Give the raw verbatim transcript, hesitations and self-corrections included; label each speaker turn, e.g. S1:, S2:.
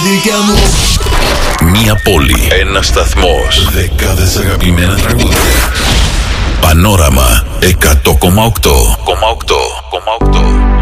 S1: δικιά μου.
S2: Μία πόλη, ένας σταθμός, δεκάδες αγαπημένα τραγούδια. Πανόραμα εκατό κόμμα οκτώ.